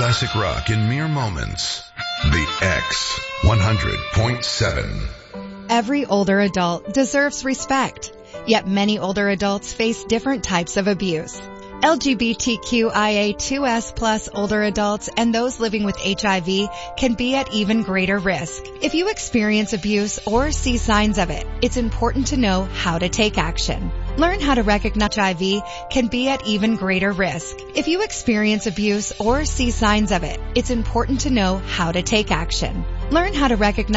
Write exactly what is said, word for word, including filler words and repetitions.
classic rock in mere moments. The X one hundred point seven. Every older adult deserves respect, yet many older adults face different types of abuse. L G B T Q I A two S plus older adults and those living with H I V can be at even greater risk. If you experience abuse or see signs of it, it's important to know how to take action. Learn how to recognize H I V can be at even greater risk. If you experience abuse or see signs of it, it's important to know how to take action. Learn how to recognize